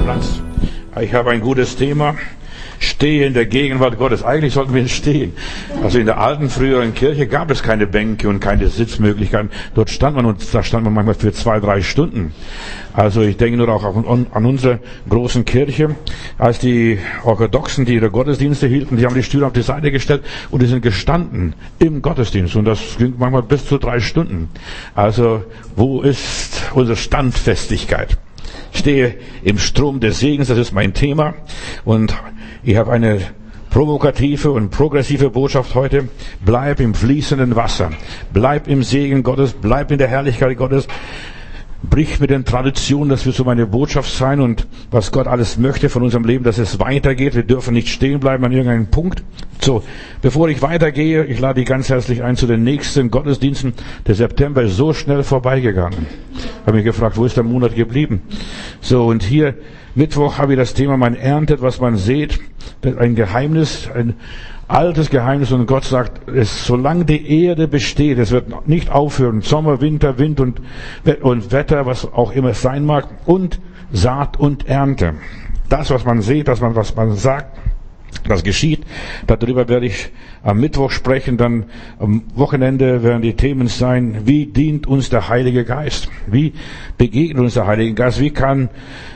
Platz. Ich habe ein gutes Thema. Stehe in der Gegenwart Gottes. Eigentlich sollten wir stehen. Also in der alten, früheren Kirche gab es keine Bänke und keine Sitzmöglichkeiten. Dort stand man und da stand man manchmal für 2-3 Stunden. Also ich denke nur auch an unsere großen Kirche. Als die Orthodoxen, die ihre Gottesdienste hielten, die haben die Stühle auf die Seite gestellt und die sind gestanden im Gottesdienst. Und das ging manchmal bis zu 3 Stunden. Also wo ist unsere Standfestigkeit? Ich stehe im Strom des Segens, das ist mein Thema. Und ich habe eine provokative und progressive Botschaft heute. Bleib im fließenden Wasser. Bleib im Segen Gottes. Bleib in der Herrlichkeit Gottes. Brich mit den Traditionen, das wird so meine Botschaft sein und was Gott alles möchte von unserem Leben, dass es weitergeht. Wir dürfen nicht stehen bleiben an irgendeinem Punkt. So, bevor ich weitergehe, ich lade dich ganz herzlich ein zu den nächsten Gottesdiensten. Der September ist so schnell vorbeigegangen. Ich habe mich gefragt, wo ist der Monat geblieben? So, und hier Mittwoch habe ich das Thema, man erntet, was man sät. Ein Geheimnis, ein altes Geheimnis, und Gott sagt, solange die Erde besteht, es wird nicht aufhören, Sommer, Winter, Wind und Wetter, was auch immer es sein mag, und Saat und Ernte. Das, was man sieht, was man sagt, das geschieht. Darüber werde ich am Mittwoch sprechen, dann am Wochenende werden die Themen sein, wie dient uns der Heilige Geist? Wie begegnet uns der Heilige Geist? Wie kann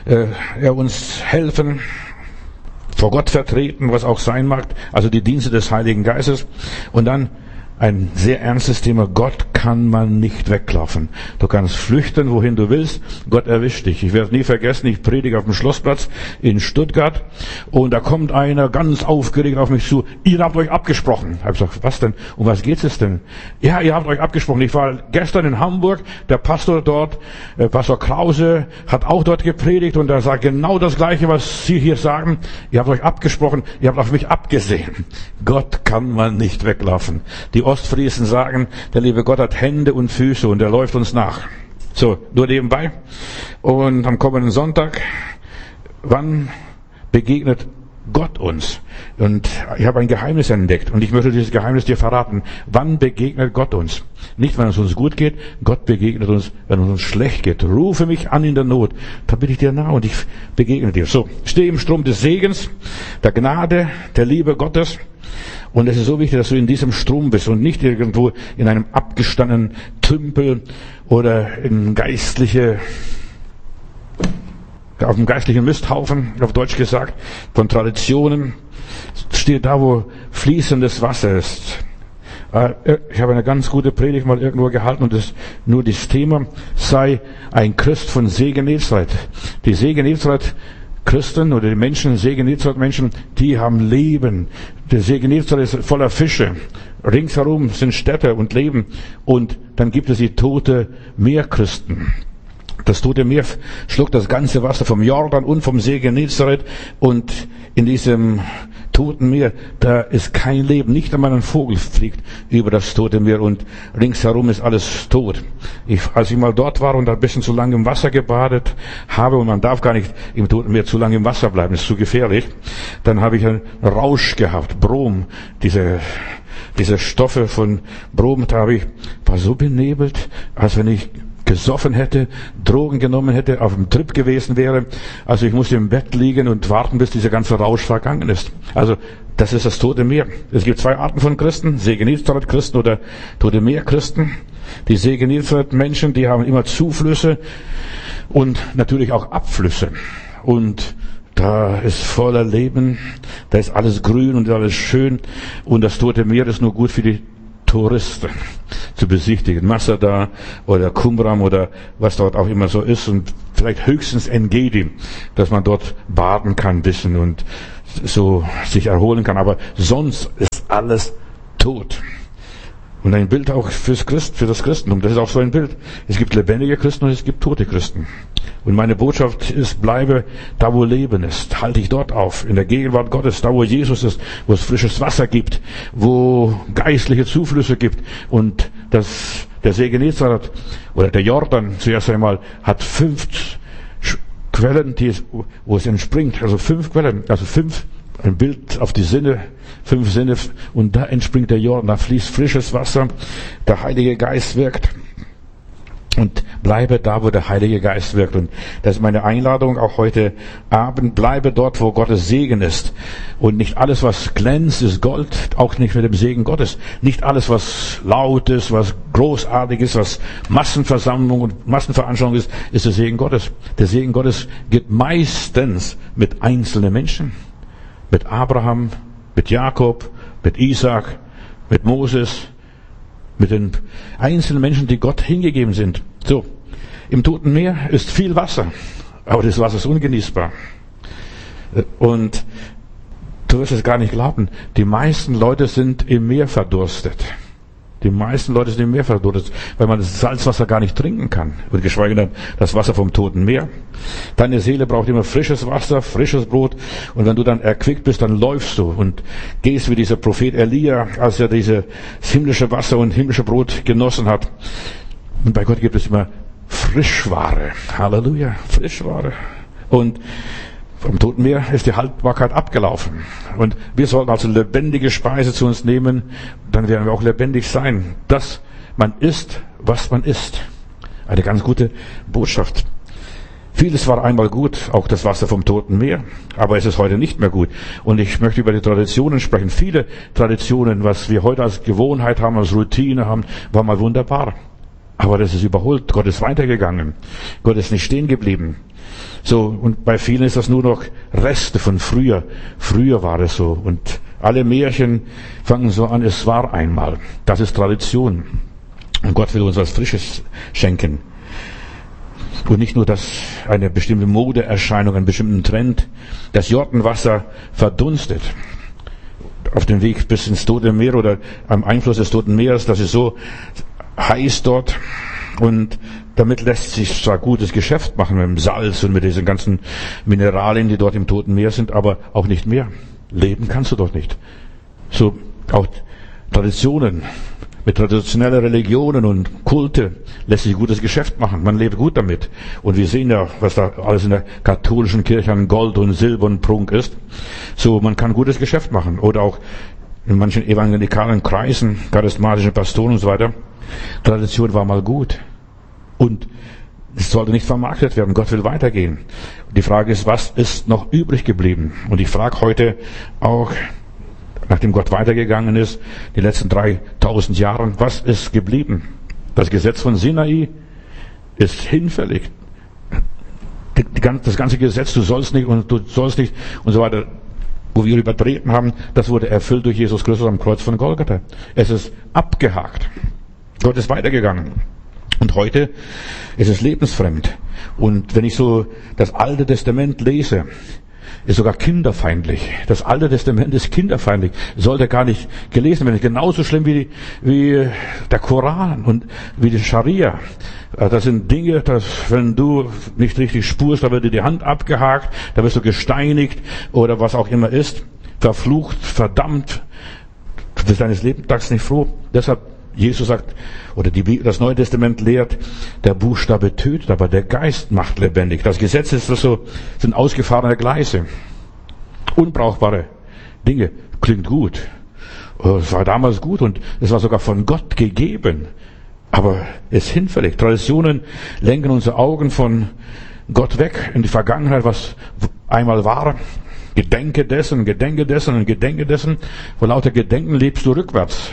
er uns helfen? Vor Gott vertreten, was auch sein mag, also die Dienste des Heiligen Geistes. Und dann ein sehr ernstes Thema, Gott kann man nicht weglaufen. Du kannst flüchten, wohin du willst, Gott erwischt dich. Ich werde es nie vergessen, ich predige auf dem Schlossplatz in Stuttgart und da kommt einer ganz aufgeregt auf mich zu, ihr habt euch abgesprochen. Ich habe gesagt, was denn? Um was geht es denn? Ja, ihr habt euch abgesprochen. Ich war gestern in Hamburg, der Pastor dort, Pastor Krause, hat auch dort gepredigt und er sagt genau das Gleiche, was Sie hier sagen. Ihr habt euch abgesprochen, ihr habt auf mich abgesehen. Gott kann man nicht weglaufen. Die Ostfriesen sagen, der liebe Gott hat Hände und Füße und er läuft uns nach. So, nur nebenbei. Und am kommenden Sonntag, wann begegnet Gott uns? Und ich habe ein Geheimnis entdeckt und ich möchte dieses Geheimnis dir verraten. Wann begegnet Gott uns? Nicht, wenn es uns gut geht, Gott begegnet uns, wenn es uns schlecht geht. Rufe mich an in der Not, da bin ich dir nah und ich begegne dir. So, stehe im Strom des Segens, der Gnade, der Liebe Gottes. Und es ist so wichtig, dass du in diesem Strom bist und nicht irgendwo in einem abgestandenen Tümpel oder auf dem geistlichen Misthaufen, auf Deutsch gesagt, von Traditionen. Steht da, wo fließendes Wasser ist. Ich habe eine ganz gute Predigt mal irgendwo gehalten und nur das Thema, sei ein Christ von See Genezareth. Die See Genezareth Christen oder die Menschen, See Genezareth Menschen, die haben Leben. Der See Genezareth ist voller Fische. Ringsherum sind Städte und Leben. Und dann gibt es die Tote Meerchristen. Das Tote Meer schluckt das ganze Wasser vom Jordan und vom See Genezareth. Und in diesem Toten Meer, da ist kein Leben. Nicht einmal ein Vogel fliegt über das Tote Meer und ringsherum ist alles tot. Als ich mal dort war und ein bisschen zu lange im Wasser gebadet habe, und man darf gar nicht im Toten Meer zu lange im Wasser bleiben, ist zu gefährlich, dann habe ich einen Rausch gehabt, Brom, diese Stoffe von Brom, war so benebelt, als wenn ich gesoffen hätte, Drogen genommen hätte, auf dem Trip gewesen wäre. Also ich musste im Bett liegen und warten, bis dieser ganze Rausch vergangen ist. Also das ist das Tote Meer. Es gibt 2 Arten von Christen, See Genezareth Christen oder Tote Meer Christen. Die See Genezareth Menschen, die haben immer Zuflüsse und natürlich auch Abflüsse. Und da ist voller Leben, da ist alles grün und alles schön. Und das Tote Meer ist nur gut für die Touristen zu besichtigen. Masada oder Qumran oder was dort auch immer so ist und vielleicht höchstens Engedi, dass man dort baden kann ein bisschen und so sich erholen kann. Aber sonst ist alles tot. Und ein Bild auch für das Christentum. Das ist auch so ein Bild. Es gibt lebendige Christen und es gibt tote Christen. Und meine Botschaft ist, bleibe da, wo Leben ist. Halte dich dort auf, in der Gegenwart Gottes, da, wo Jesus ist, wo es frisches Wasser gibt, wo geistliche Zuflüsse gibt. Und der See Genezareth oder der Jordan zuerst einmal hat 5 Quellen, wo es entspringt. Also 5 Quellen, also 5, ein Bild auf die Sinne, 5 Sinne, und da entspringt der Jordan, da fließt frisches Wasser, der Heilige Geist wirkt. Und bleibe da, wo der Heilige Geist wirkt. Und das ist meine Einladung auch heute Abend. Bleibe dort, wo Gottes Segen ist. Und nicht alles, was glänzt, ist Gold. Auch nicht mit dem Segen Gottes. Nicht alles, was laut ist, was großartig ist, was Massenversammlung und Massenveranstaltung ist, ist der Segen Gottes. Der Segen Gottes geht meistens mit einzelnen Menschen. Mit Abraham, mit Jakob, mit Isaac, mit Moses, mit den einzelnen Menschen, die Gott hingegeben sind. So, im Toten Meer ist viel Wasser, aber das Wasser ist ungenießbar. Und du wirst es gar nicht glauben, die meisten Leute sind im Meer verdurstet. Die meisten Leute sind im Meer verdurstet, weil man das Salzwasser gar nicht trinken kann. Und geschweige denn das Wasser vom Toten Meer. Deine Seele braucht immer frisches Wasser, frisches Brot. Und wenn du dann erquickt bist, dann läufst du und gehst wie dieser Prophet Elia, als er dieses himmlische Wasser und himmlische Brot genossen hat. Und bei Gott gibt es immer Frischware. Halleluja, Frischware. Und vom Toten Meer ist die Haltbarkeit abgelaufen. Und wir sollten also lebendige Speise zu uns nehmen, dann werden wir auch lebendig sein. Dass man isst, was man isst. Eine ganz gute Botschaft. Vieles war einmal gut, auch das Wasser vom Toten Meer, aber es ist heute nicht mehr gut. Und ich möchte über die Traditionen sprechen. Viele Traditionen, was wir heute als Gewohnheit haben, als Routine haben, war mal wunderbar. Aber das ist überholt. Gott ist weitergegangen. Gott ist nicht stehen geblieben. So, und bei vielen ist das nur noch Reste von früher. Früher war es so. Und alle Märchen fangen so an, es war einmal. Das ist Tradition. Und Gott will uns was Frisches schenken. Und nicht nur, dass eine bestimmte Modeerscheinung, einen bestimmten Trend, das Jordanwasser verdunstet. Auf dem Weg bis ins Tote Meer oder am Einfluss des Toten Meeres, das ist so heiß dort. Und damit lässt sich zwar gutes Geschäft machen mit dem Salz und mit diesen ganzen Mineralien, die dort im Toten Meer sind, aber auch nicht mehr. Leben kannst du dort nicht. So auch Traditionen, mit traditionellen Religionen und Kulte lässt sich gutes Geschäft machen. Man lebt gut damit. Und wir sehen ja, was da alles in der katholischen Kirche an Gold und Silber und Prunk ist. So, man kann gutes Geschäft machen. Oder auch in manchen evangelikalen Kreisen, charismatischen Pastoren und so weiter. Tradition war mal gut. Und es sollte nicht vermarktet werden. Gott will weitergehen. Die Frage ist, was ist noch übrig geblieben? Und ich frage heute auch, nachdem Gott weitergegangen ist, die letzten 3000 Jahre, was ist geblieben? Das Gesetz von Sinai ist hinfällig. Das ganze Gesetz, du sollst nicht und so weiter, wo wir übertreten haben, das wurde erfüllt durch Jesus Christus am Kreuz von Golgatha. Es ist abgehakt. Gott ist weitergegangen. Und heute ist es lebensfremd. Und wenn ich so das Alte Testament lese, ist sogar kinderfeindlich. Das Alte Testament ist kinderfeindlich. Sollte gar nicht gelesen werden. Genauso schlimm wie der Koran und wie die Scharia. Das sind Dinge, dass wenn du nicht richtig spurst, da wird dir die Hand abgehakt, da wirst du gesteinigt oder was auch immer ist. Verflucht, verdammt. Du bist deines Lebentags nicht froh. Deshalb Jesus sagt, oder das Neue Testament lehrt, der Buchstabe tötet, aber der Geist macht lebendig. Das Gesetz ist so, sind ausgefahrene Gleise. Unbrauchbare Dinge. Klingt gut. Es war damals gut und es war sogar von Gott gegeben. Aber es ist hinfällig. Traditionen lenken unsere Augen von Gott weg in die Vergangenheit, was einmal war. Gedenke dessen und gedenke dessen. Vor lauter Gedenken lebst du rückwärts.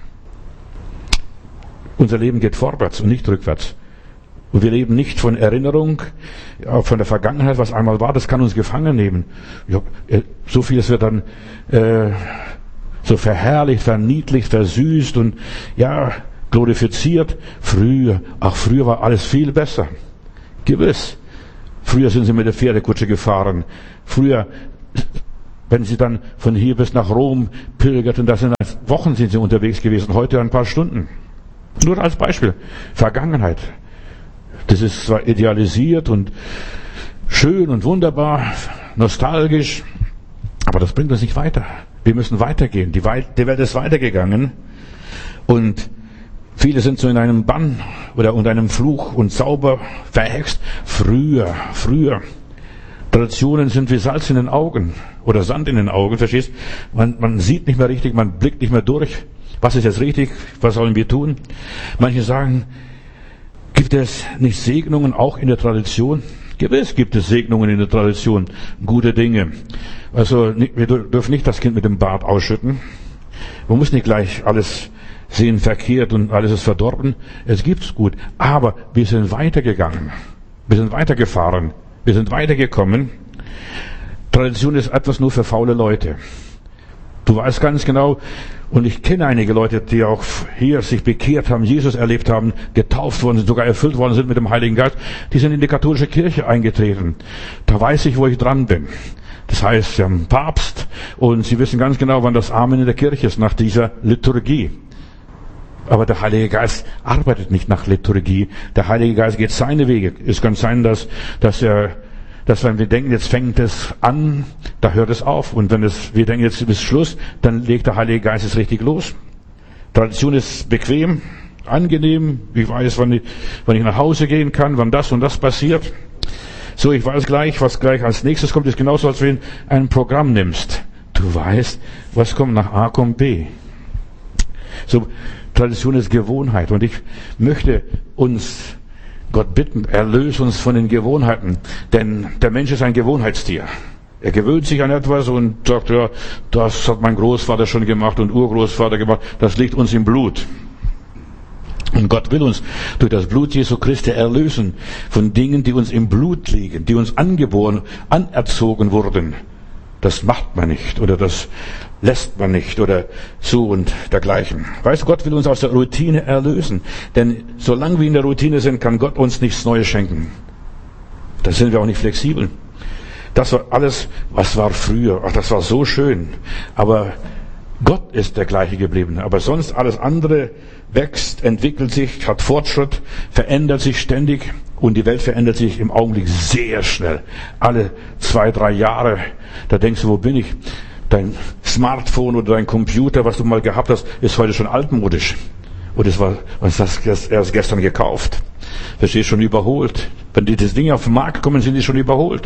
Unser Leben geht vorwärts und nicht rückwärts. Und wir leben nicht von Erinnerung, von der Vergangenheit, was einmal war, das kann uns gefangen nehmen. Ja, so vieles wird dann so verherrlicht, verniedlicht, versüßt und ja, glorifiziert. Früher war alles viel besser. Gewiss. Früher sind sie mit der Pferdekutsche gefahren. Früher, wenn sie dann von hier bis nach Rom pilgerten, das sind Wochen sind sie unterwegs gewesen, heute ein paar Stunden. Nur als Beispiel. Vergangenheit. Das ist zwar idealisiert und schön und wunderbar, nostalgisch, aber das bringt uns nicht weiter. Wir müssen weitergehen. Die Welt ist weitergegangen und viele sind so in einem Bann oder unter einem Fluch und Zauber verhext. Früher. Traditionen sind wie Salz in den Augen oder Sand in den Augen, verstehst? Man sieht nicht mehr richtig, man blickt nicht mehr durch. Was ist jetzt richtig? Was sollen wir tun? Manche sagen, Gibt es nicht Segnungen auch in der Tradition? Gewiss gibt es Segnungen in der Tradition, gute Dinge. Also wir dürfen nicht das Kind mit dem Bad ausschütten. Man muss nicht gleich alles sehen verkehrt und alles ist verdorben. Es gibt's gut. Aber wir sind weitergegangen. Wir sind weitergefahren. Wir sind weitergekommen. Tradition ist etwas nur für faule Leute. Du weißt ganz genau, und ich kenne einige Leute, die auch hier sich bekehrt haben, Jesus erlebt haben, getauft worden sind, sogar erfüllt worden sind mit dem Heiligen Geist. Die sind in die katholische Kirche eingetreten. Da weiß ich, wo ich dran bin. Das heißt, sie haben einen Papst und sie wissen ganz genau, wann das Amen in der Kirche ist, nach dieser Liturgie. Aber der Heilige Geist arbeitet nicht nach Liturgie. Der Heilige Geist geht seine Wege. Es kann sein, dass wenn wir denken, jetzt fängt es an, da hört es auf. Und wir denken, jetzt ist Schluss, dann legt der Heilige Geist es richtig los. Tradition ist bequem, angenehm. Ich weiß, wann ich nach Hause gehen kann, wann das und das passiert. So, ich weiß gleich, was gleich als nächstes kommt. Ist genauso, als wenn du ein Programm nimmst. Du weißt, was kommt nach A, kommt B. So, Tradition ist Gewohnheit. Und ich möchte uns Gott bitten, erlöse uns von den Gewohnheiten. Denn der Mensch ist ein Gewohnheitstier. Er gewöhnt sich an etwas und sagt, ja, das hat mein Großvater schon gemacht und Urgroßvater gemacht. Das liegt uns im Blut. Und Gott will uns durch das Blut Jesu Christi erlösen von Dingen, die uns im Blut liegen, die uns angeboren, anerzogen wurden. Das macht man nicht oder das lässt man nicht oder so und dergleichen. Weißt du, Gott will uns aus der Routine erlösen. Denn solange wir in der Routine sind, kann Gott uns nichts Neues schenken. Da sind wir auch nicht flexibel. Das war alles, was war früher. Ach, das war so schön. Aber Gott ist der gleiche geblieben. Aber sonst alles andere wächst, entwickelt sich, hat Fortschritt, verändert sich ständig. Und die Welt verändert sich im Augenblick sehr schnell. Alle 2-3 Jahre. Da denkst du, wo bin ich? Dein Smartphone oder dein Computer, was du mal gehabt hast, ist heute schon altmodisch. Und es war erst gestern gekauft. Verstehst, schon überholt. Wenn diese Dinge auf den Markt kommen, sind die schon überholt.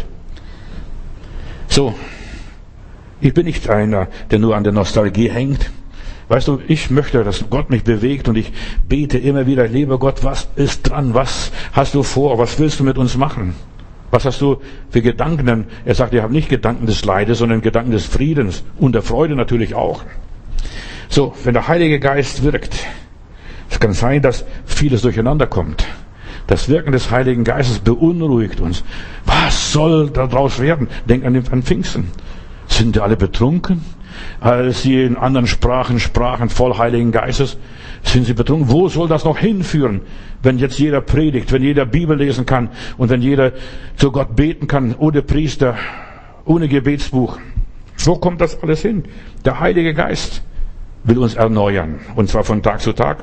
So. Ich bin nicht einer, der nur an der Nostalgie hängt. Weißt du, ich möchte, dass Gott mich bewegt und ich bete immer wieder, lieber Gott, was ist dran? Was hast du vor? Was willst du mit uns machen? Was hast du für Gedanken? Denn er sagt, ihr habt nicht Gedanken des Leides, sondern Gedanken des Friedens und der Freude natürlich auch. So, wenn der Heilige Geist wirkt, es kann sein, dass vieles durcheinander kommt. Das Wirken des Heiligen Geistes beunruhigt uns. Was soll daraus werden? Denk an Pfingsten. Sind die alle betrunken? Als sie in anderen Sprachen sprachen, voll Heiligen Geistes, sind sie betrunken. Wo soll das noch hinführen, wenn jetzt jeder predigt, wenn jeder Bibel lesen kann und wenn jeder zu Gott beten kann, ohne Priester, ohne Gebetsbuch? Wo kommt das alles hin? Der Heilige Geist will uns erneuern, und zwar von Tag zu Tag.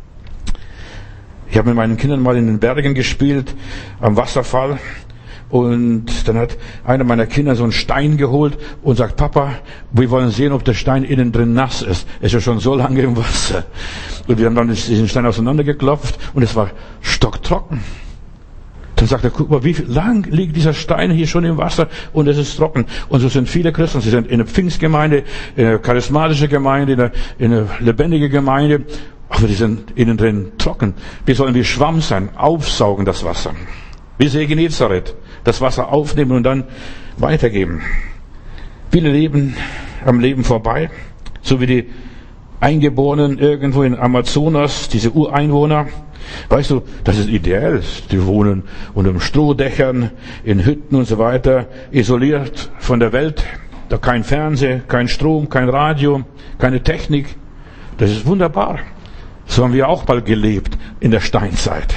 Ich habe mit meinen Kindern mal in den Bergen gespielt, am Wasserfall. Und dann hat einer meiner Kinder so einen Stein geholt und sagt, Papa, wir wollen sehen, ob der Stein innen drin nass ist. Er ist ja schon so lange im Wasser. Und wir haben dann diesen Stein auseinandergeklopft und es war stocktrocken. Dann sagt er, guck mal, wie lang liegt dieser Stein hier schon im Wasser und es ist trocken. Und so sind viele Christen. Sie sind in einer Pfingstgemeinde, in einer charismatischen Gemeinde, in einer lebendigen Gemeinde. Aber die sind innen drin trocken. Wir sollen wie Schwamm sein, aufsaugen das Wasser. Wie See Genezareth. Das Wasser aufnehmen und dann weitergeben. Viele leben am Leben vorbei, so wie die Eingeborenen irgendwo in Amazonas, diese Ureinwohner. Weißt du, das ist ideell. Die wohnen unter Strohdächern, in Hütten und so weiter, isoliert von der Welt. Da kein Fernseher, kein Strom, kein Radio, keine Technik. Das ist wunderbar. So haben wir auch mal gelebt in der Steinzeit.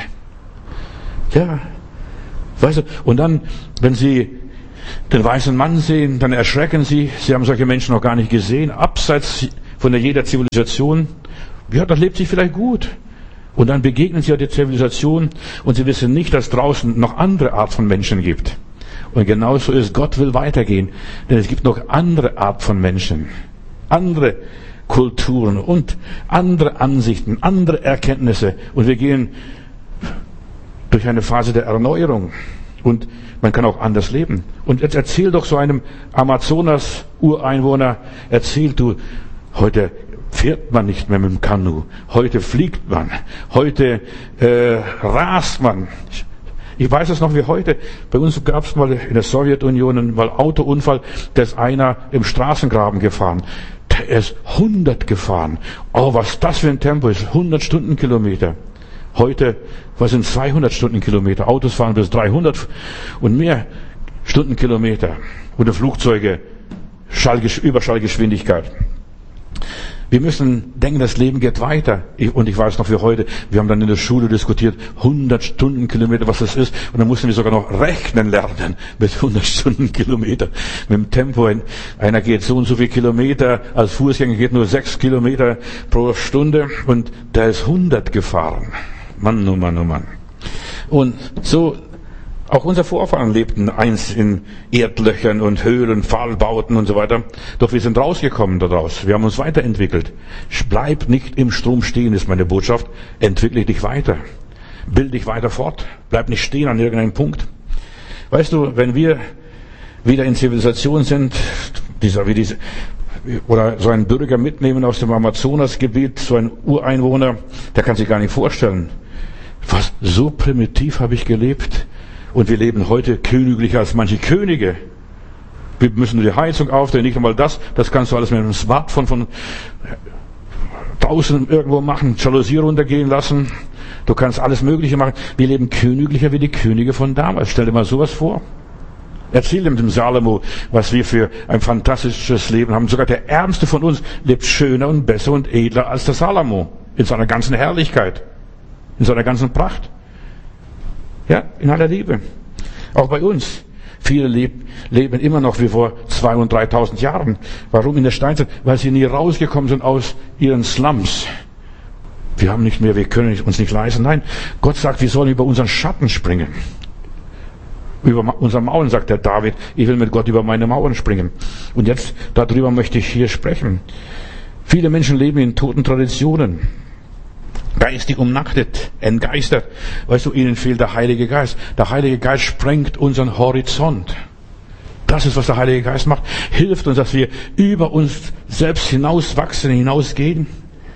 Ja. Weißt du, und dann, wenn sie den weißen Mann sehen, dann erschrecken sie. Sie haben solche Menschen noch gar nicht gesehen, abseits von jeder Zivilisation. Ja, das lebt sich vielleicht gut. Und dann begegnen sie ja der Zivilisation und sie wissen nicht, dass draußen noch andere Art von Menschen gibt. Und genauso ist, Gott will weitergehen, denn es gibt noch andere Art von Menschen, andere Kulturen und andere Ansichten, andere Erkenntnisse. Und wir gehen durch eine Phase der Erneuerung. Und man kann auch anders leben. Und jetzt erzähl doch so einem Amazonas-Ureinwohner, erzähl du, heute fährt man nicht mehr mit dem Kanu. Heute fliegt man. Heute rast man. Ich weiß es noch wie heute. Bei uns gab es mal in der Sowjetunion einen Autounfall, da ist einer im Straßengraben gefahren. Der ist 100 gefahren. Oh, was das für ein Tempo ist. 100 Stundenkilometer. Heute, was sind 200 Stundenkilometer? Autos fahren bis 300 und mehr Stundenkilometer. Oder Flugzeuge, Überschallgeschwindigkeit. Wir müssen denken, das Leben geht weiter. Und ich weiß noch wie heute, wir haben dann in der Schule diskutiert, 100 Stundenkilometer, was das ist. Und dann mussten wir sogar noch rechnen lernen mit 100 Stundenkilometer. Mit dem Tempo, einer geht so und so viel Kilometer, als Fußgänger geht nur 6 Kilometer pro Stunde und der ist 100 gefahren. Mann, oh Mann, oh Mann. Und so, auch unsere Vorfahren lebten einst in Erdlöchern und Höhlen, Pfahlbauten und so weiter. Doch wir sind rausgekommen daraus. Wir haben uns weiterentwickelt. Bleib nicht im Strom stehen, ist meine Botschaft. Entwickle dich weiter. Bild dich weiter fort. Bleib nicht stehen an irgendeinem Punkt. Weißt du, wenn wir wieder in Zivilisation sind, oder so einen Bürger mitnehmen aus dem Amazonasgebiet, so ein Ureinwohner, der kann sich gar nicht vorstellen. Was, so primitiv habe ich gelebt? Und wir leben heute königlicher als manche Könige. Wir müssen die Heizung aufdrehen, nicht einmal das kannst du alles mit einem Smartphone von draußen irgendwo machen, Jalousie runtergehen lassen. Du kannst alles Mögliche machen. Wir leben königlicher wie die Könige von damals. Stell dir mal sowas vor. Erzähl dem Salomo, was wir für ein fantastisches Leben haben. Sogar der Ärmste von uns lebt schöner und besser und edler als der Salomo. In seiner ganzen Herrlichkeit. In seiner ganzen Pracht. Ja, in aller Liebe. Auch bei uns. Viele leben immer noch wie vor 2.000 und 3.000 Jahren. Warum in der Steinzeit? Weil sie nie rausgekommen sind aus ihren Slums. Wir können uns nicht leisten. Nein, Gott sagt, wir sollen über unseren Schatten springen. Über unsere Mauern, sagt der David. Ich will mit Gott über meine Mauern springen. Und jetzt, darüber möchte ich hier sprechen. Viele Menschen leben in toten Traditionen. Geistig umnachtet, entgeistert. Weißt du, ihnen fehlt der Heilige Geist. Der Heilige Geist sprengt unseren Horizont. Das ist, was der Heilige Geist macht. Hilft uns, dass wir über uns selbst hinauswachsen, hinausgehen.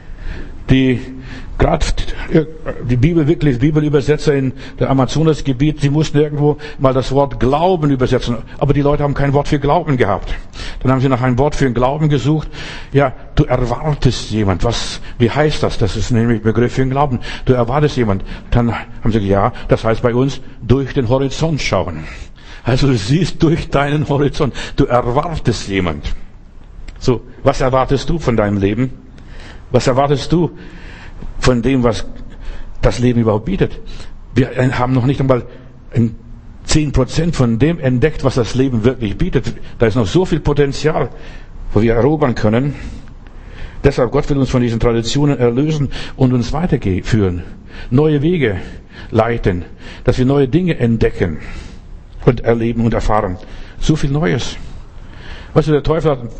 Gerade die Bibelübersetzer in der Amazonasgebiet, sie mussten irgendwo mal das Wort Glauben übersetzen. Aber die Leute haben kein Wort für Glauben gehabt. Dann haben sie nach einem Wort für den Glauben gesucht. Ja, du erwartest jemand. Wie heißt das? Das ist nämlich Begriff für den Glauben. Du erwartest jemand. Dann haben sie gesagt, ja, das heißt bei uns, durch den Horizont schauen. Also du siehst durch deinen Horizont. Du erwartest jemand. So, was erwartest du von deinem Leben? Was erwartest du von dem, was das Leben überhaupt bietet? Wir haben noch nicht einmal 10% von dem entdeckt, was das Leben wirklich bietet. Da ist noch so viel Potenzial, wo wir erobern können. Deshalb, Gott will uns von diesen Traditionen erlösen und uns weiterführen. Neue Wege leiten, dass wir neue Dinge entdecken und erleben und erfahren. So viel Neues. Weißt du, der Teufel hat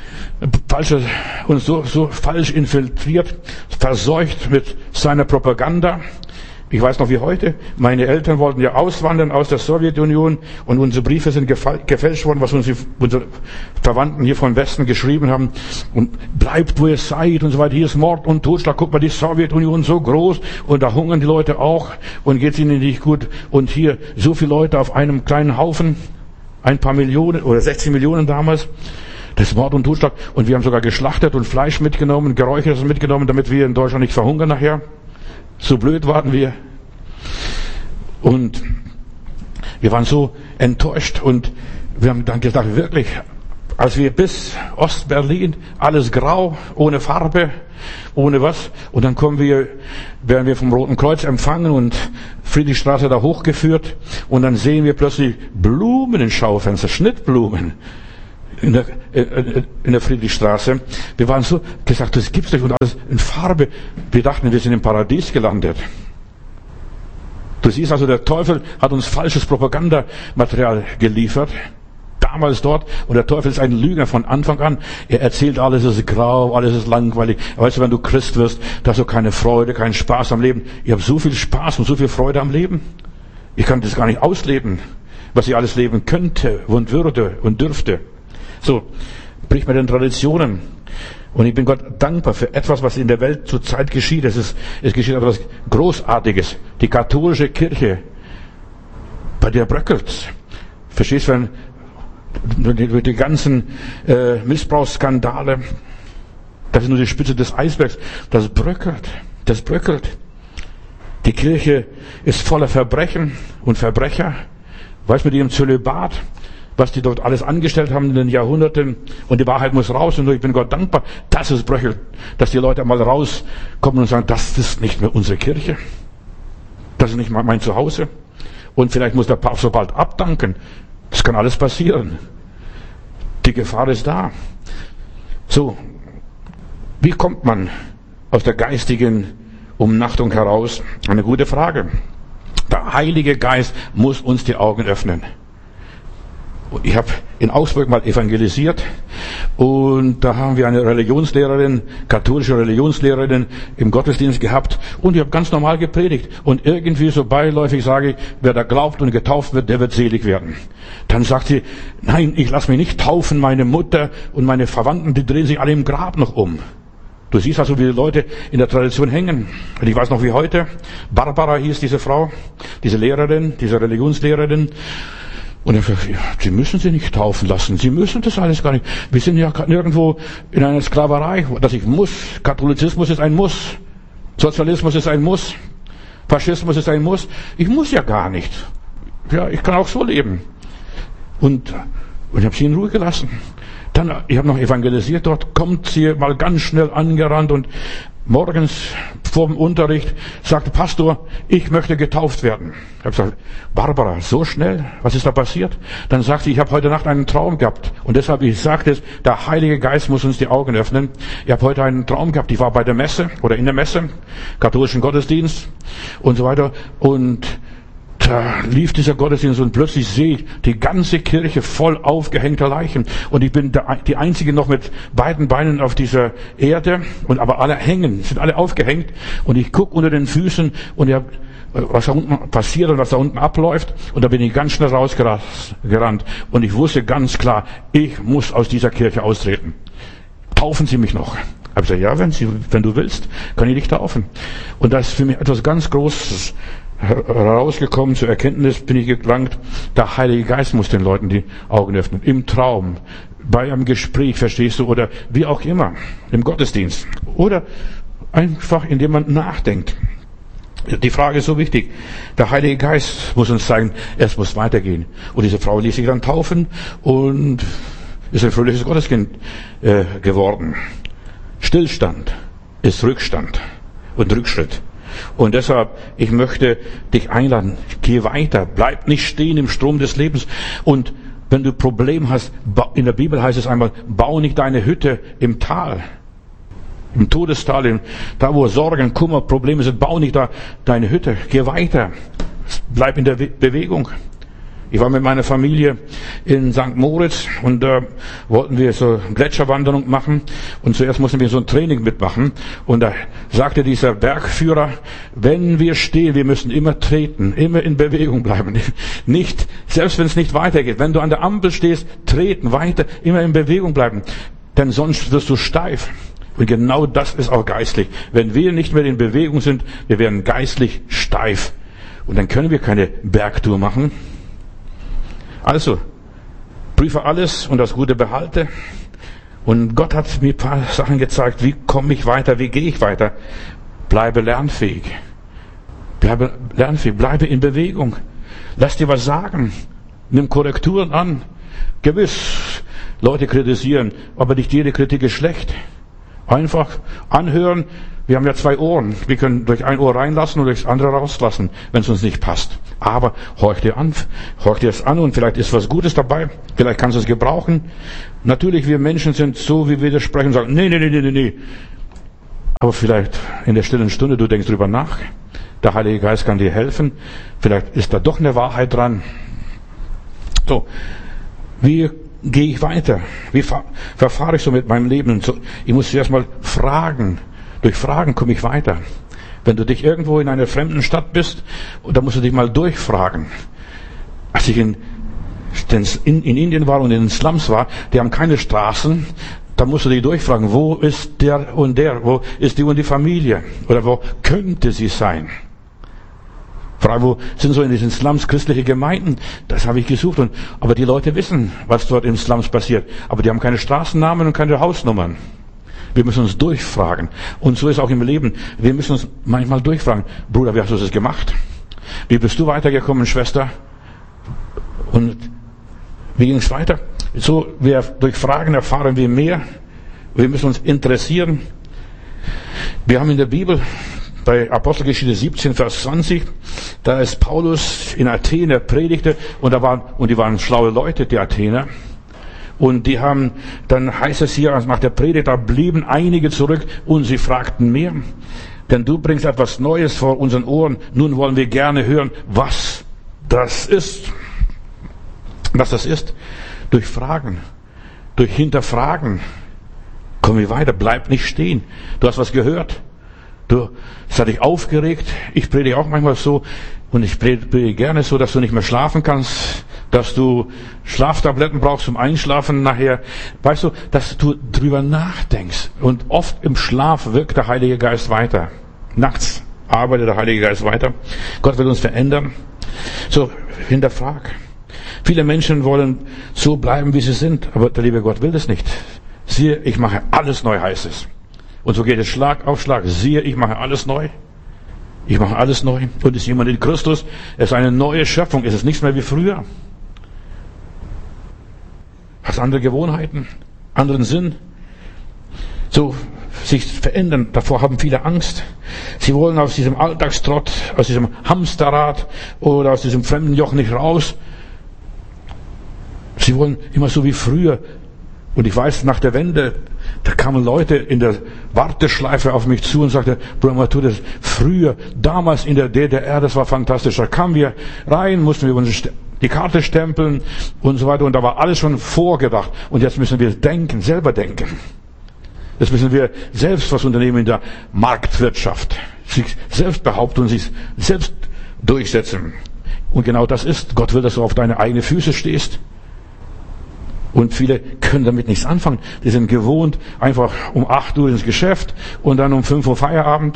uns so falsch infiltriert, verseucht mit seiner Propaganda. Ich weiß noch wie heute, meine Eltern wollten ja auswandern aus der Sowjetunion und unsere Briefe sind gefälscht worden, was unsere Verwandten hier vom Westen geschrieben haben. Und bleibt, wo ihr seid und so weiter. Hier ist Mord und Totschlag. Guck mal, die Sowjetunion so groß und da hungern die Leute auch und geht's ihnen nicht gut. Und hier so viele Leute auf einem kleinen Haufen, ein paar Millionen oder 16 Millionen damals. Das ist Mord und Totschlag. Und wir haben sogar geschlachtet und Fleisch mitgenommen, Geräuchertes mitgenommen, damit wir in Deutschland nicht verhungern nachher. So blöd waren wir. Und wir waren so enttäuscht und wir haben dann gedacht, wirklich, als wir bis Ostberlin, alles grau, ohne Farbe, ohne was. Und dann werden wir vom Roten Kreuz empfangen und Friedrichstraße da hochgeführt. Und dann sehen wir plötzlich Blumen in Schaufenster, Schnittblumen. In der Friedrichstraße. Wir waren so gesagt, das gibt's nicht und alles in Farbe. Wir dachten, wir sind im Paradies gelandet. Du siehst also, der Teufel hat uns falsches Propagandamaterial geliefert. Damals dort. Und der Teufel ist ein Lügner von Anfang an. Er erzählt, alles ist grau, alles ist langweilig. Weißt du, wenn du Christ wirst, da hast du keine Freude, keinen Spaß am Leben. Ich habe so viel Spaß und so viel Freude am Leben. Ich kann das gar nicht ausleben, was ich alles leben könnte und würde und dürfte. So, brich mit den Traditionen. Und ich bin Gott dankbar für etwas, was in der Welt zurzeit geschieht. Es geschieht etwas Großartiges. Die katholische Kirche, bei der bröckelt's. Verstehst du, wenn die ganzen Missbrauchsskandale, das ist nur die Spitze des Eisbergs, das bröckelt. Die Kirche ist voller Verbrechen und Verbrecher. Weißt du, mit ihrem Zölibat, was die dort alles angestellt haben in den Jahrhunderten, und die Wahrheit muss raus, und ich bin Gott dankbar, dass es bröckelt, dass die Leute einmal rauskommen und sagen, das ist nicht mehr unsere Kirche, das ist nicht mein Zuhause, und vielleicht muss der Papst so bald abdanken. Das kann alles passieren. Die Gefahr ist da. So, wie kommt man aus der geistigen Umnachtung heraus? Eine gute Frage. Der Heilige Geist muss uns die Augen öffnen. Ich habe in Augsburg mal evangelisiert, und da haben wir eine Religionslehrerin, katholische Religionslehrerin im Gottesdienst gehabt, und ich habe ganz normal gepredigt, und irgendwie so beiläufig sage ich, wer da glaubt und getauft wird, der wird selig werden. Dann sagt sie, nein, ich lasse mich nicht taufen, meine Mutter und meine Verwandten, die drehen sich alle im Grab noch um. Du siehst also, wie die Leute in der Tradition hängen. Und ich weiß noch wie heute, Barbara hieß diese Frau, diese Lehrerin, diese Religionslehrerin. Und er sagt, ja, Sie müssen sie nicht taufen lassen. Sie müssen das alles gar nicht. Wir sind ja nirgendwo in einer Sklaverei, dass ich muss. Katholizismus ist ein Muss. Sozialismus ist ein Muss. Faschismus ist ein Muss. Ich muss ja gar nicht. Ja, ich kann auch so leben. Und ich habe sie in Ruhe gelassen. Dann, ich habe noch evangelisiert dort, kommt sie mal ganz schnell angerannt und morgens vor dem Unterricht sagte, Pastor, ich möchte getauft werden. Ich habe gesagt, Barbara, so schnell? Was ist da passiert? Dann sagte sie, ich habe heute Nacht einen Traum gehabt. Und deshalb, ich sagte es, der Heilige Geist muss uns die Augen öffnen. Ich habe heute einen Traum gehabt. Ich war bei der Messe oder in der Messe, katholischen Gottesdienst und so weiter. Und da lief dieser Gottesdienst, und plötzlich sehe ich die ganze Kirche voll aufgehängter Leichen. Und ich bin die Einzige noch mit beiden Beinen auf dieser Erde, und aber alle hängen, sind alle aufgehängt. Und ich gucke unter den Füßen, und ich habe, was da unten passiert und was da unten abläuft. Und da bin ich ganz schnell rausgerannt. Und ich wusste ganz klar, ich muss aus dieser Kirche austreten. Taufen Sie mich noch? Ich habe gesagt, ja, wenn du willst, kann ich dich taufen. Und das ist für mich etwas ganz Großes herausgekommen, zur Erkenntnis bin ich gelangt, der Heilige Geist muss den Leuten die Augen öffnen. Im Traum, bei einem Gespräch, verstehst du, oder wie auch immer, im Gottesdienst. Oder einfach, indem man nachdenkt. Die Frage ist so wichtig. Der Heilige Geist muss uns zeigen, es muss weitergehen. Und diese Frau ließ sich dann taufen und ist ein fröhliches Gotteskind geworden. Stillstand ist Rückstand und Rückschritt. Und deshalb, ich möchte dich einladen, geh weiter, bleib nicht stehen im Strom des Lebens. Und wenn du Probleme hast, in der Bibel heißt es einmal, bau nicht deine Hütte im Tal, im Todestal, da wo Sorgen, Kummer, Probleme sind, bau nicht da deine Hütte, geh weiter, bleib in der Bewegung. Ich war mit meiner Familie in St. Moritz, und da wollten wir so Gletscherwanderung machen, und zuerst mussten wir so ein Training mitmachen, und da sagte dieser Bergführer, wenn wir stehen, wir müssen immer treten, immer in Bewegung bleiben, nicht, selbst wenn es nicht weitergeht, wenn du an der Ampel stehst, treten, weiter, immer in Bewegung bleiben, denn sonst wirst du steif. Und genau das ist auch geistlich. Wenn wir nicht mehr in Bewegung sind, wir werden geistlich steif, und dann können wir keine Bergtour machen. Also, prüfe alles und das Gute behalte. Und Gott hat mir ein paar Sachen gezeigt. Wie komme ich weiter? Wie gehe ich weiter? Bleibe lernfähig. Bleibe in Bewegung. Lass dir was sagen. Nimm Korrekturen an. Gewiss, Leute kritisieren, aber nicht jede Kritik ist schlecht. Einfach anhören. Wir haben ja 2 Ohren. Wir können durch ein Ohr reinlassen und durch das andere rauslassen, wenn es uns nicht passt. Aber horch dir es an, und vielleicht ist was Gutes dabei. Vielleicht kannst du es gebrauchen. Natürlich, wir Menschen sind so, wie wir das sprechen, und sagen, nee. Aber vielleicht in der stillen Stunde, du denkst drüber nach. Der Heilige Geist kann dir helfen. Vielleicht ist da doch eine Wahrheit dran. So, wie gehe ich weiter? Wie verfahre ich so mit meinem Leben? Ich muss zuerst mal fragen. Durch Fragen komme ich weiter. Wenn du dich irgendwo in einer fremden Stadt bist, da musst du dich mal durchfragen. Als ich in Indien war und in den Slums war, die haben keine Straßen, Da musst du dich durchfragen, wo ist der und der, wo ist die und die Familie oder wo könnte sie sein? Frage, wo sind so in diesen Slums christliche Gemeinden? Das habe ich gesucht. Aber die Leute wissen, was dort in Slums passiert. Aber die haben keine Straßennamen und keine Hausnummern. Wir müssen uns durchfragen. Und so ist auch im Leben. Wir müssen uns manchmal durchfragen. Bruder, wie hast du das gemacht? Wie bist du weitergekommen, Schwester? Und wie ging es weiter? So, durch Fragen erfahren wir mehr. Wir müssen uns interessieren. Wir haben in der Bibel bei Apostelgeschichte 17, Vers 20, da ist Paulus in Athen, er predigte, und die waren schlaue Leute, die Athener. Und die haben, dann heißt es hier, nach der Predigt, da blieben einige zurück und sie fragten mehr. Denn du bringst etwas Neues vor unseren Ohren. Nun wollen wir gerne hören, was das ist. Was das ist. Durch Fragen, durch Hinterfragen kommen wir weiter. Bleib nicht stehen. Du hast was gehört. Es hat dich aufgeregt. Ich predige auch manchmal so. Und ich predige gerne so, dass du nicht mehr schlafen kannst. Dass du Schlaftabletten brauchst zum Einschlafen nachher. Weißt du, dass du drüber nachdenkst. Und oft im Schlaf wirkt der Heilige Geist weiter. Nachts arbeitet der Heilige Geist weiter. Gott will uns verändern. So, hinterfrag. Viele Menschen wollen so bleiben, wie sie sind. Aber der liebe Gott will das nicht. Siehe, ich mache alles neu, heißt es. Und so geht es Schlag auf Schlag. Siehe, ich mache alles neu. Ich mache alles neu. Und ist jemand in Christus, es ist eine neue Schöpfung. Es ist nichts mehr wie früher. Hast andere Gewohnheiten, anderen Sinn. So sich verändern. Davor haben viele Angst. Sie wollen aus diesem Alltagstrott, aus diesem Hamsterrad oder aus diesem fremden Joch nicht raus. Sie wollen immer so wie früher. Und ich weiß, nach der Wende, da kamen Leute in der Warteschleife auf mich zu und sagten, Bruder Matur, das früher, damals in der DDR, das war fantastisch. Da kamen wir rein, mussten wir die Karte stempeln und so weiter. Und da war alles schon vorgedacht. Und jetzt müssen wir denken, selber denken. Jetzt müssen wir selbst was unternehmen in der Marktwirtschaft. Sich selbst behaupten und sich selbst durchsetzen. Und genau das ist, Gott will, dass du auf deine eigenen Füße stehst. Und viele können damit nichts anfangen. Die sind gewohnt, einfach um 8 Uhr ins Geschäft und dann um 5 Uhr Feierabend.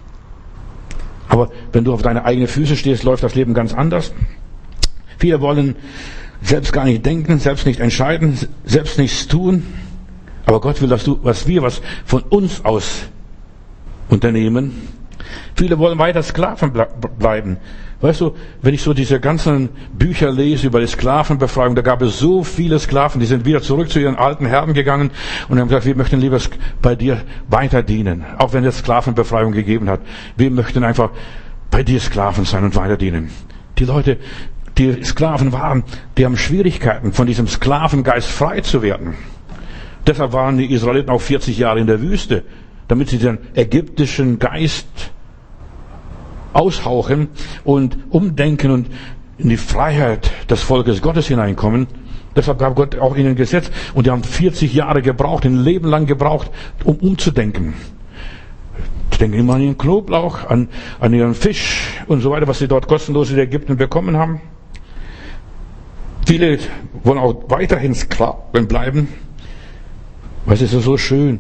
Aber wenn du auf deine eigenen Füße stehst, läuft das Leben ganz anders. Viele wollen selbst gar nicht denken, selbst nicht entscheiden, selbst nichts tun. Aber Gott will, dass wir von uns aus unternehmen. Viele wollen weiter Sklaven bleiben. Weißt du, wenn ich so diese ganzen Bücher lese über die Sklavenbefreiung, da gab es so viele Sklaven, die sind wieder zurück zu ihren alten Herren gegangen und haben gesagt, wir möchten lieber bei dir weiter dienen, auch wenn es Sklavenbefreiung gegeben hat. Wir möchten einfach bei dir Sklaven sein und weiter dienen. Die Leute, die Sklaven waren, die haben Schwierigkeiten, von diesem Sklavengeist frei zu werden. Deshalb waren die Israeliten auch 40 Jahre in der Wüste, damit sie den ägyptischen Geist aushauchen und umdenken und in die Freiheit des Volkes Gottes hineinkommen. Deshalb gab Gott auch ihnen Gesetz. Und die haben 40 Jahre gebraucht, ein Leben lang gebraucht, um umzudenken. Die denken immer an ihren Knoblauch, an ihren Fisch und so weiter, was sie dort kostenlos in Ägypten bekommen haben. Viele wollen auch weiterhin Sklaven bleiben. Was ist so schön,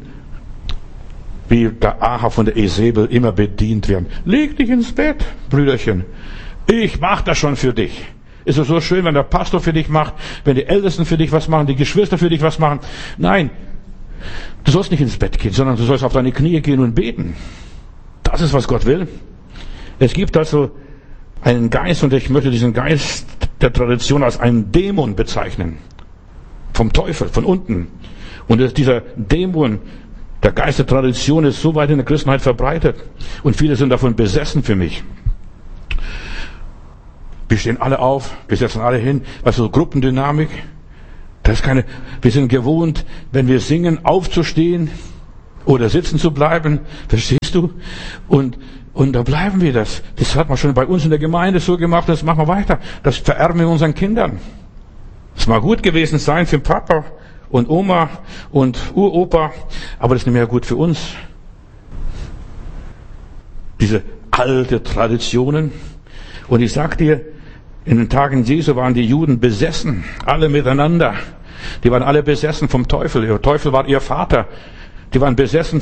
wie der Ahab von der Isabel immer bedient werden. Leg dich ins Bett, Brüderchen. Ich mach das schon für dich. Ist es so schön, wenn der Pastor für dich macht, wenn die Ältesten für dich was machen, die Geschwister für dich was machen. Nein, du sollst nicht ins Bett gehen, sondern du sollst auf deine Knie gehen und beten. Das ist, was Gott will. Es gibt also einen Geist, und ich möchte diesen Geist der Tradition als einen Dämon bezeichnen. Vom Teufel, von unten. Und dieser Dämon, der Geist der Tradition, ist so weit in der Christenheit verbreitet. Und viele sind davon besessen für mich. Wir stehen alle auf, wir setzen alle hin. Also Gruppendynamik. Wir sind gewohnt, wenn wir singen, aufzustehen oder sitzen zu bleiben. Verstehst du? Und da bleiben wir das. Das hat man schon bei uns in der Gemeinde so gemacht, das machen wir weiter. Das vererben wir unseren Kindern. Es mag gut gewesen sein für Papa und Oma und Uropa, aber das ist nicht mehr gut für uns. Diese alte Traditionen. Und ich sag dir, in den Tagen Jesu waren die Juden besessen, alle miteinander. Die waren alle besessen vom Teufel. Der Teufel war ihr Vater. Die waren besessen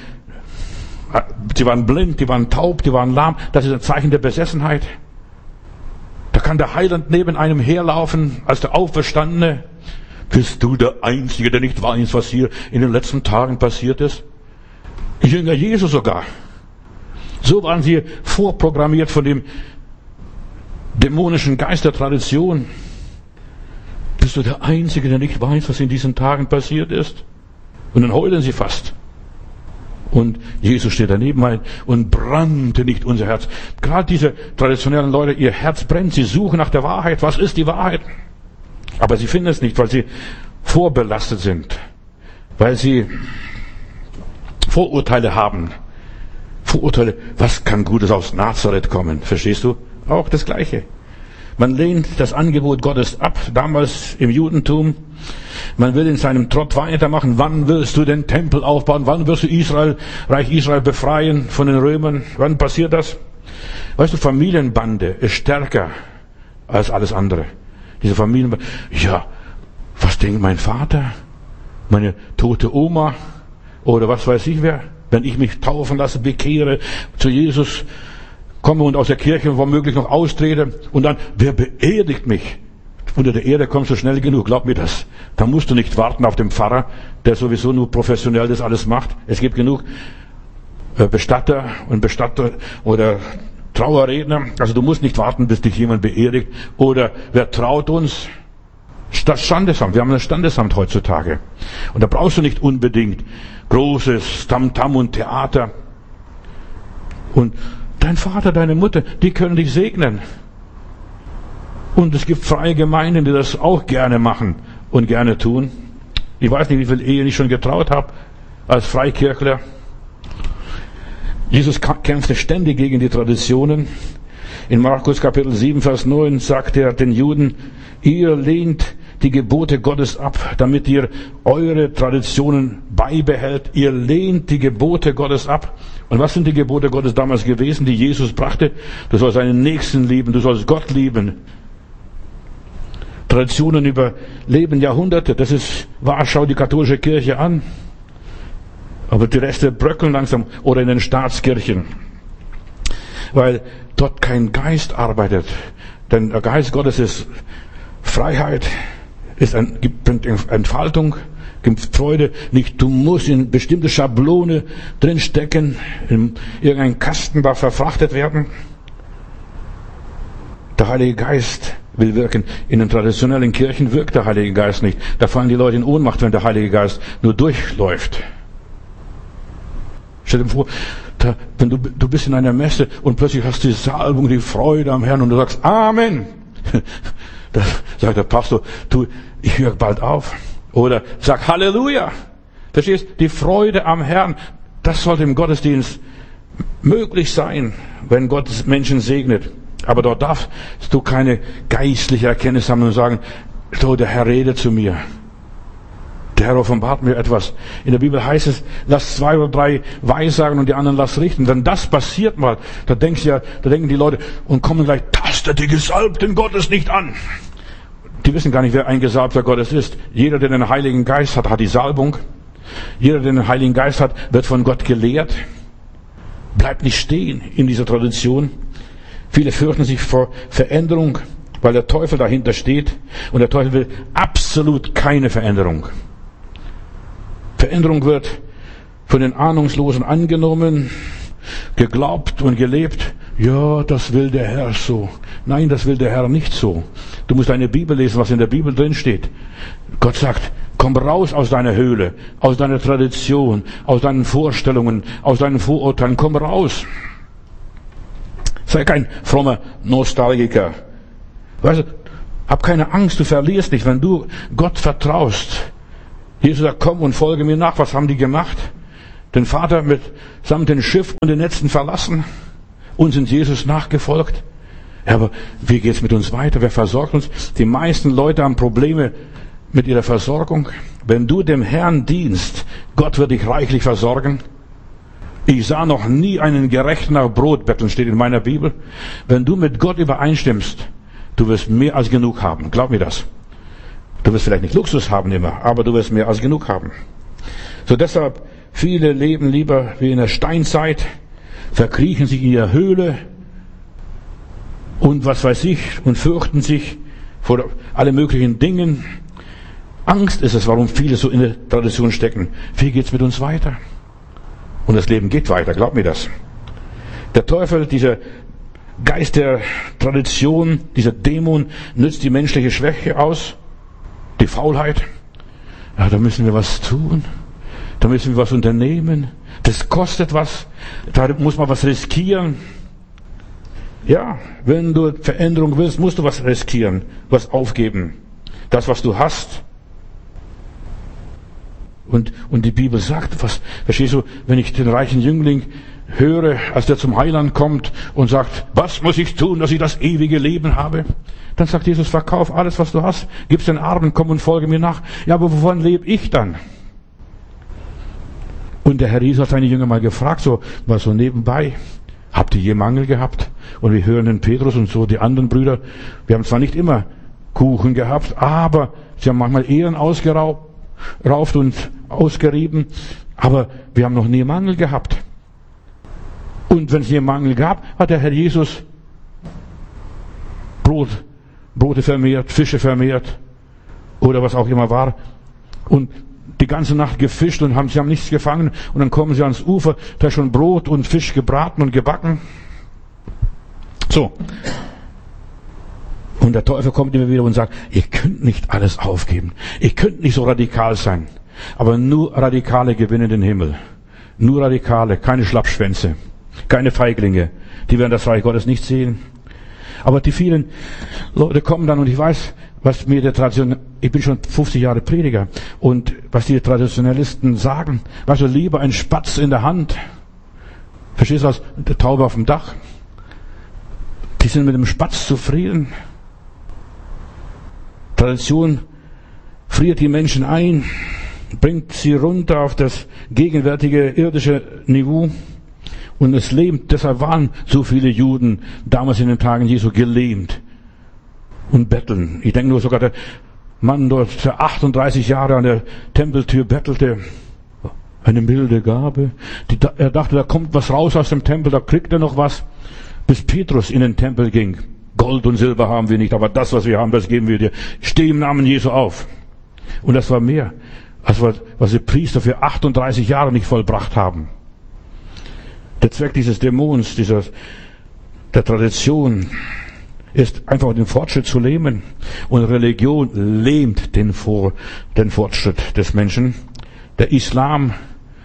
sie waren blind, die waren taub, die waren lahm. Das ist ein Zeichen der Besessenheit. Da kann der Heiland neben einem herlaufen, als der Auferstandene. Bist du der Einzige, der nicht weiß, was hier in den letzten Tagen passiert ist? Jünger Jesu sogar. So waren sie vorprogrammiert von dem dämonischen Geist der Tradition. Bist du der Einzige, der nicht weiß, was in diesen Tagen passiert ist? Und dann heulen sie fast. Und Jesus steht daneben und brannte nicht unser Herz. Gerade diese traditionellen Leute, ihr Herz brennt, sie suchen nach der Wahrheit. Was ist die Wahrheit? Aber sie finden es nicht, weil sie vorbelastet sind. Weil sie Vorurteile haben. Vorurteile, was kann Gutes aus Nazareth kommen? Verstehst du? Auch das Gleiche. Man lehnt das Angebot Gottes ab, damals im Judentum. Man will in seinem Trott weitermachen. Wann willst du den Tempel aufbauen? Wann wirst du Reich Israel befreien von den Römern? Wann passiert das? Weißt du, Familienbande ist stärker als alles andere. Diese Familienbande. Ja, was denkt mein Vater? Meine tote Oma? Oder was weiß ich wer? Wenn ich mich taufen lasse, bekehre, zu Jesus komme und aus der Kirche womöglich noch austrete und dann, wer beerdigt mich? Unter der Erde kommst du schnell genug, glaub mir das. Da musst du nicht warten auf den Pfarrer, der sowieso nur professionell das alles macht. Es gibt genug Bestatter oder Trauerredner. Also du musst nicht warten, bis dich jemand beerdigt. Oder wer traut uns? Das Standesamt. Wir haben ein Standesamt heutzutage. Und da brauchst du nicht unbedingt großes Tamtam und Theater. Und dein Vater, deine Mutter, die können dich segnen. Und es gibt freie Gemeinden, die das auch gerne machen und gerne tun. Ich weiß nicht, wie viele Ehen ich schon getraut habe als Freikirchler. Jesus kämpfte ständig gegen die Traditionen. In Markus Kapitel 7, Vers 9 sagt er den Juden, ihr lehnt die Gebote Gottes ab, damit ihr eure Traditionen beibehält. Ihr lehnt die Gebote Gottes ab. Und was sind die Gebote Gottes damals gewesen, die Jesus brachte? Du sollst deinen Nächsten lieben, du sollst Gott lieben. Traditionen überleben Jahrhunderte. Das ist wahr, schau die katholische Kirche an. Aber die Reste bröckeln langsam. Oder in den Staatskirchen. Weil dort kein Geist arbeitet. Denn der Geist Gottes ist Freiheit, gibt Entfaltung, gibt Freude. Nicht, du musst in bestimmte Schablone drinstecken, in irgendein Kasten da verfrachtet werden. Der Heilige Geist will wirken. In den traditionellen Kirchen wirkt der Heilige Geist nicht. Da fallen die Leute in Ohnmacht, wenn der Heilige Geist nur durchläuft. Stell dir vor, wenn du bist in einer Messe und plötzlich hast du die Salbung, die Freude am Herrn und du sagst Amen. Da sagt der Pastor, ich höre bald auf. Oder sag Halleluja. Verstehst? Die Freude am Herrn, das sollte im Gottesdienst möglich sein, wenn Gott Menschen segnet. Aber dort darfst du keine geistliche Erkenntnis haben und sagen, so, der Herr redet zu mir. Der Herr offenbart mir etwas. In der Bibel heißt es, lass 2 oder 3 weissagen und die anderen lass richten. Wenn das passiert mal, da denken die Leute und kommen gleich, tastet die Gesalbten Gottes nicht an. Die wissen gar nicht, wer ein Gesalbter Gottes ist. Jeder, der den Heiligen Geist hat, hat die Salbung. Jeder, der den Heiligen Geist hat, wird von Gott gelehrt. Bleibt nicht stehen in dieser Tradition. Viele fürchten sich vor Veränderung, weil der Teufel dahinter steht. Und der Teufel will absolut keine Veränderung. Veränderung wird von den Ahnungslosen angenommen, geglaubt und gelebt. Ja, das will der Herr so. Nein, das will der Herr nicht so. Du musst deine Bibel lesen, was in der Bibel drin steht. Gott sagt, komm raus aus deiner Höhle, aus deiner Tradition, aus deinen Vorstellungen, aus deinen Vorurteilen. Komm raus. Sei kein frommer Nostalgiker. Weißt du, hab keine Angst, du verlierst nicht, wenn du Gott vertraust. Jesus sagt, komm und folge mir nach. Was haben die gemacht? Den Vater samt dem Schiff und den Netzen verlassen und sind Jesus nachgefolgt. Ja, aber wie geht's mit uns weiter? Wer versorgt uns? Die meisten Leute haben Probleme mit ihrer Versorgung. Wenn du dem Herrn dienst, Gott wird dich reichlich versorgen. Ich sah noch nie einen Gerechten nach Brot betteln, steht in meiner Bibel. Wenn du mit Gott übereinstimmst, du wirst mehr als genug haben. Glaub mir das. Du wirst vielleicht nicht Luxus haben immer, aber du wirst mehr als genug haben. So deshalb, viele leben lieber wie in der Steinzeit, verkriechen sich in ihrer Höhle und was weiß ich und fürchten sich vor alle möglichen Dingen. Angst ist es, warum viele so in der Tradition stecken. Wie geht's mit uns weiter? Und das Leben geht weiter, glaub mir das. Der Teufel, dieser Geist der Tradition, dieser Dämon, nützt die menschliche Schwäche aus, die Faulheit. Ja, da müssen wir was tun, da müssen wir was unternehmen, das kostet was, da muss man was riskieren. Ja, wenn du Veränderung willst, musst du was riskieren, was aufgeben. Das, was du hast. Und die Bibel sagt, verstehst du, wenn ich den reichen Jüngling höre, als der zum Heiland kommt und sagt, was muss ich tun, dass ich das ewige Leben habe? Dann sagt Jesus, verkauf alles, was du hast, gib's den Armen, komm und folge mir nach. Ja, aber wovon lebe ich dann? Und der Herr Jesus hat seine Jünger mal gefragt, so nebenbei, habt ihr je Mangel gehabt? Und wir hören den Petrus und so die anderen Brüder, wir haben zwar nicht immer Kuchen gehabt, aber sie haben manchmal Ehren ausgeraubt und ausgerieben, aber wir haben noch nie Mangel gehabt. Und wenn es hier Mangel gab, hat der Herr Jesus Brote vermehrt, Fische vermehrt oder was auch immer war und die ganze Nacht gefischt und sie haben nichts gefangen und dann kommen sie ans Ufer, da ist schon Brot und Fisch gebraten und gebacken. So. Und der Teufel kommt immer wieder und sagt, ihr könnt nicht alles aufgeben. Ihr könnt nicht so radikal sein. Aber nur Radikale gewinnen den Himmel. Nur Radikale, keine Schlappschwänze, keine Feiglinge. Die werden das Reich Gottes nicht sehen. Aber die vielen Leute kommen dann und ich weiß, was mir der Tradition, ich bin schon 50 Jahre Prediger und was die Traditionalisten sagen, weißt du, lieber ein Spatz in der Hand, verstehst du das, der Taube auf dem Dach, die sind mit dem Spatz zufrieden. Tradition friert die Menschen ein, bringt sie runter auf das gegenwärtige irdische Niveau und es lähmt. Deshalb waren so viele Juden damals in den Tagen Jesu gelähmt und betteln. Ich denke nur sogar der Mann dort, der 38 Jahre an der Tempeltür bettelte, eine milde Gabe. Er dachte, da kommt was raus aus dem Tempel, da kriegt er noch was, bis Petrus in den Tempel ging. Gold und Silber haben wir nicht, aber das, was wir haben, das geben wir dir. Steh im Namen Jesu auf. Und das war mehr, als was die Priester für 38 Jahre nicht vollbracht haben. Der Zweck dieses Dämons, der Tradition, ist einfach den Fortschritt zu lähmen. Und Religion lähmt den Fortschritt des Menschen. Der Islam,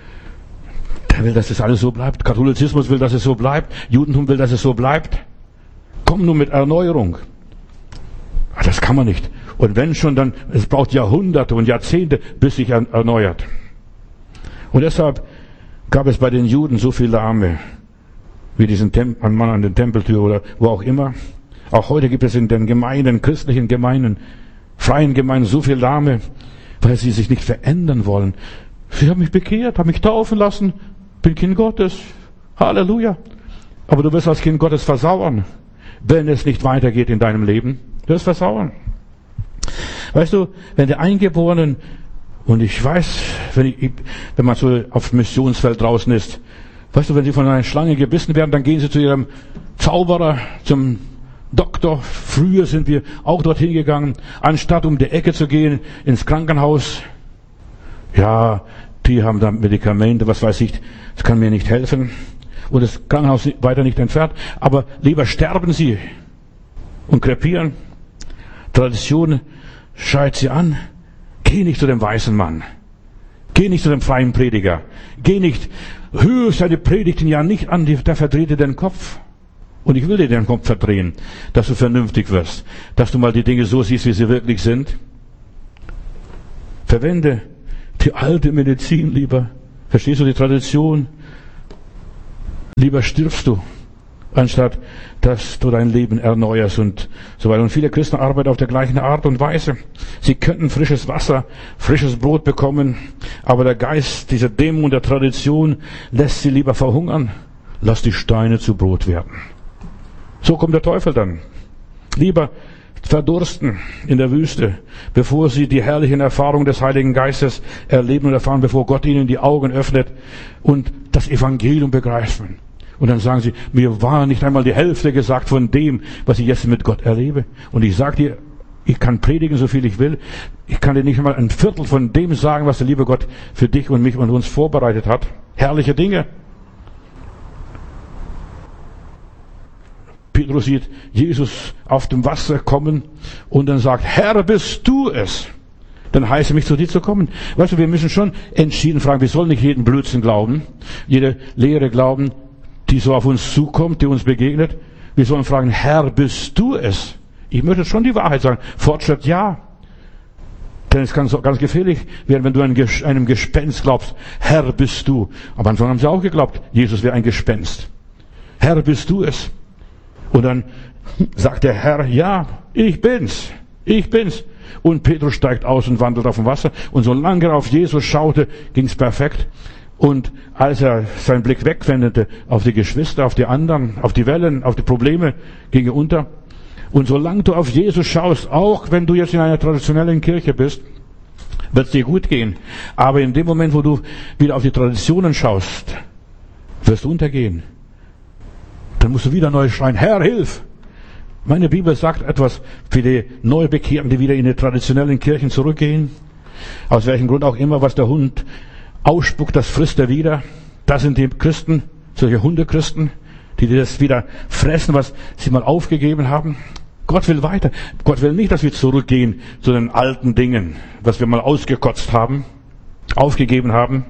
der will, dass das alles so bleibt. Katholizismus will, dass es so bleibt. Judentum will, dass es so bleibt. Komm nur mit Erneuerung. Das kann man nicht. Und wenn schon, dann, es braucht Jahrhunderte und Jahrzehnte, bis sich erneuert. Und deshalb gab es bei den Juden so viel Lahme, wie diesen Mann an der Tempeltür oder wo auch immer. Auch heute gibt es in den Gemeinden, christlichen Gemeinden, freien Gemeinden so viel Lahme, weil sie sich nicht verändern wollen. Sie haben mich bekehrt, haben mich taufen lassen, bin Kind Gottes. Halleluja. Aber du wirst als Kind Gottes versauern, wenn es nicht weitergeht in deinem Leben. Du wirst versauern. Weißt du, wenn der Eingeborenen, und ich weiß, wenn man so auf dem Missionsfeld draußen ist, weißt du, wenn sie von einer Schlange gebissen werden, dann gehen sie zu ihrem Zauberer, zum Doktor. Früher sind wir auch dorthin gegangen, anstatt um die Ecke zu gehen ins Krankenhaus. Ja, die haben da Medikamente, was weiß ich, das kann mir nicht helfen. Und das Krankenhaus weiter nicht entfernt. Aber lieber sterben sie und krepieren. Tradition schreit sie an. Geh nicht zu dem weißen Mann. Geh nicht zu dem freien Prediger. Geh nicht, hör seine Predigten ja nicht an, der verdreht dir den Kopf. Und ich will dir den Kopf verdrehen, dass du vernünftig wirst, dass du mal die Dinge so siehst, wie sie wirklich sind. Verwende die alte Medizin lieber. Verstehst du die Tradition? Lieber stirbst du, anstatt dass du dein Leben erneuerst und so weiter. Und viele Christen arbeiten auf der gleichen Art und Weise. Sie könnten frisches Wasser, frisches Brot bekommen, aber der Geist, dieser Dämon der Tradition lässt sie lieber verhungern. Lass die Steine zu Brot werden. So kommt der Teufel dann. Lieber verdursten in der Wüste, bevor sie die herrlichen Erfahrungen des Heiligen Geistes erleben und erfahren, bevor Gott ihnen die Augen öffnet und das Evangelium begreifen. Und dann sagen sie, mir war nicht einmal die Hälfte gesagt von dem, was ich jetzt mit Gott erlebe. Und ich sage dir, ich kann predigen, so viel ich will. Ich kann dir nicht einmal ein Viertel von dem sagen, was der liebe Gott für dich und mich und uns vorbereitet hat. Herrliche Dinge. Petrus sieht Jesus auf dem Wasser kommen und dann sagt, Herr, bist du es? Dann heißt es mich zu dir zu kommen. Weißt du, wir müssen schon entschieden fragen, wir sollen nicht jeden Blödsinn glauben, jede Lehre glauben, die so auf uns zukommt, die uns begegnet. Wir sollen fragen, Herr, bist du es? Ich möchte schon die Wahrheit sagen. Fortschritt, ja. Denn es kann so ganz gefährlich werden, wenn du einem Gespenst glaubst, Herr, bist du. Aber ansonsten haben sie auch geglaubt, Jesus wäre ein Gespenst. Herr, bist du es? Und dann sagt der Herr, ja, ich bin's. Ich bin's. Und Petrus steigt aus und wandelt auf dem Wasser. Und solange er auf Jesus schaute, ging's perfekt. Und als er seinen Blick wegwendete auf die Geschwister, auf die anderen, auf die Wellen, auf die Probleme, ging er unter. Und solange du auf Jesus schaust, auch wenn du jetzt in einer traditionellen Kirche bist, wird es dir gut gehen. Aber in dem Moment, wo du wieder auf die Traditionen schaust, wirst du untergehen. Dann musst du wieder neu schreien, Herr, hilf! Meine Bibel sagt etwas für die Neubekehrten, die wieder in die traditionellen Kirchen zurückgehen. Aus welchem Grund auch immer, was der Hund ausspuckt, das frisst er wieder. Das sind die Christen, solche Hundechristen, die das wieder fressen, was sie mal aufgegeben haben. Gott will weiter. Gott will nicht, dass wir zurückgehen zu den alten Dingen, was wir mal ausgekotzt haben, aufgegeben haben.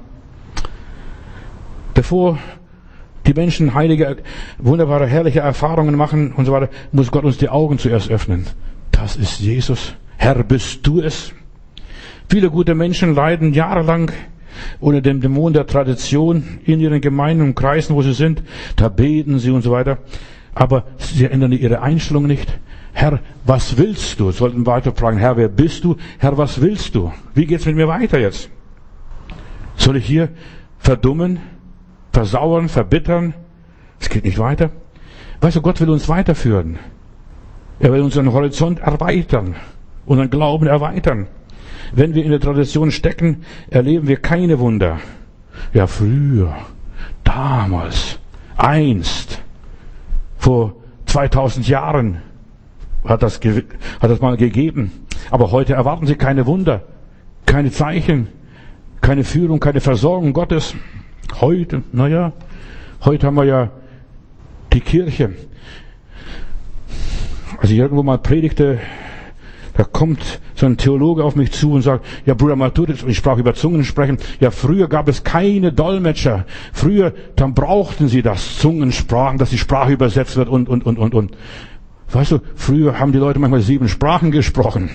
Bevor die Menschen heilige, wunderbare, herrliche Erfahrungen machen und so weiter, muss Gott uns die Augen zuerst öffnen. Das ist Jesus. Herr, bist du es? Viele gute Menschen leiden jahrelang unter dem Dämon der Tradition in ihren Gemeinden und Kreisen, wo sie sind. Da beten sie und so weiter. Aber sie ändern ihre Einstellung nicht. Herr, was willst du? Sollten weiter fragen, Herr, wer bist du? Herr, was willst du? Wie geht's mit mir weiter jetzt? Soll ich hier verdummen, versauern, verbittern? Es geht nicht weiter. Weißt du, Gott will uns weiterführen. Er will unseren Horizont erweitern, unseren Glauben erweitern. Wenn wir in der Tradition stecken, erleben wir keine Wunder. Ja, früher, damals, einst, vor 2000 Jahren hat das mal gegeben. Aber heute erwarten sie keine Wunder, keine Zeichen, keine Führung, keine Versorgung Gottes. Heute haben wir ja die Kirche. Als ich irgendwo mal predigte, da kommt so ein Theologe auf mich zu und sagt, ja, Bruder Matthäus, ich sprach über Zungen sprechen. Ja, früher gab es keine Dolmetscher. Früher, dann brauchten sie das, Zungensprachen, dass die Sprache übersetzt wird und. Weißt du, früher haben die Leute manchmal 7 Sprachen gesprochen.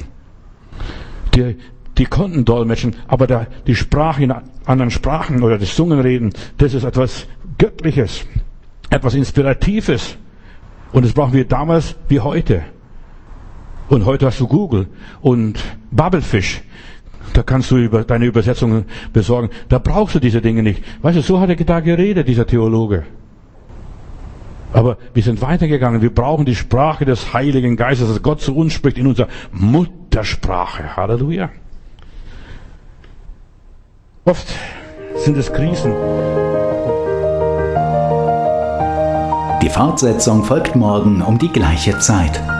Die konnten dolmetschen, aber die Sprache in anderen Sprachen oder das Zungenreden, das ist etwas Göttliches, etwas Inspiratives. Und das brauchen wir damals wie heute. Und heute hast du Google und Babbelfisch. Da kannst du deine Übersetzungen besorgen. Da brauchst du diese Dinge nicht. Weißt du, so hat er da geredet, dieser Theologe. Aber wir sind weitergegangen. Wir brauchen die Sprache des Heiligen Geistes, dass Gott zu uns spricht in unserer Muttersprache. Halleluja. Oft sind es Krisen. Die Fortsetzung folgt morgen um die gleiche Zeit.